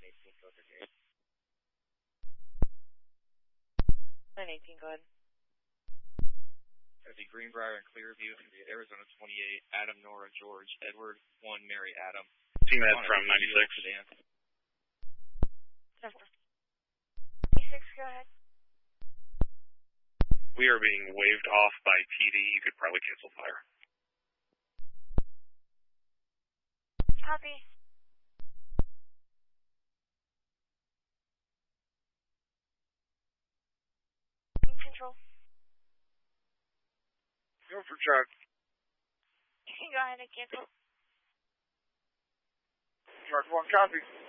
918, go ahead. 918, go ahead. That'd be Greenbrier and Clearview, and the Arizona 28, Adam, Nora, George, Edward, 1, Mary, Adam. T-Med from 96. 96, go ahead. We are being waved off by TD. You could probably cancel fire. Copy. Control. Go for truck. Go ahead and cancel. Truck 1, copy.